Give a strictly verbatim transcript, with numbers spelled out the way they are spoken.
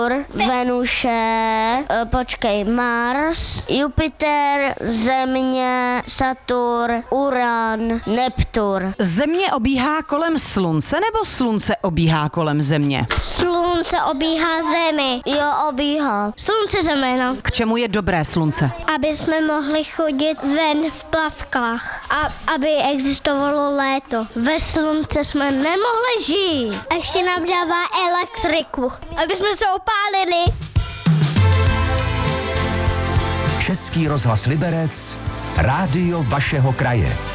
Venuše, počkej, Mars, Jupiter, Země, Saturn, Uran, Neptur. Země obíhá kolem slunce nebo slunce obíhá kolem země? Slunce obíhá Zemi. Jo, obíhá. Slunce Zemi, no. K čemu je dobré slunce? Aby jsme mohli chodit ven v plavkách a aby existovalo léto. Ve slunce jsme nemohli žít. Ještě nám dává elektriku, aby jsme se opálili. Český rozhlas Liberec, rádio vašeho kraje.